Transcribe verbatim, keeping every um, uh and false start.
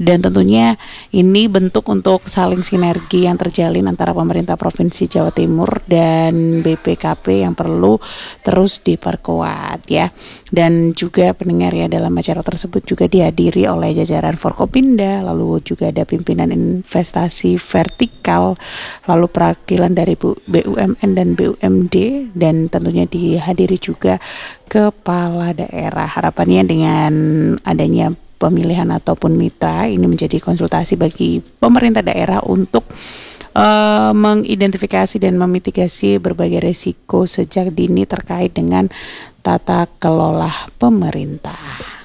Dan tentunya ini bentuk untuk saling sinergi yang terjalin antara pemerintah Provinsi Jawa Timur dan B P K P yang perlu terus diperkuat ya. Dan juga pendengar ya, dalam acara tersebut juga dihadiri oleh jajaran Forkopimda, lalu juga ada pimpinan investasi vertikal, lalu perwakilan dari B U M N dan B U M D, dan tentunya dihadiri juga kepala daerah. Harapannya dengan adanya pemilihan ataupun mitra ini menjadi konsultasi bagi pemerintah daerah untuk uh, mengidentifikasi dan memitigasi berbagai risiko sejak dini terkait dengan tata kelola pemerintah.